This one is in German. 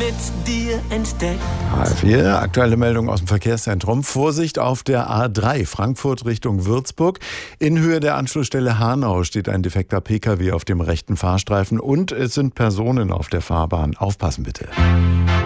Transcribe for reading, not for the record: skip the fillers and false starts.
mit dir entdeckt. HR4, aktuelle Meldung aus dem Verkehrszentrum. Vorsicht auf der A3 Frankfurt Richtung Würzburg. In Höhe der Anschlussstelle Hanau steht ein defekter Pkw auf dem rechten Fahrstreifen und es sind Personen auf der Fahrbahn. Aufpassen bitte.